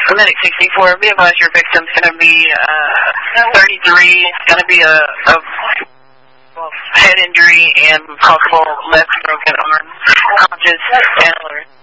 Medic 64, be advised your victim's going to be 33. It's going to be a head injury and possible left broken arm. Conscious and alert.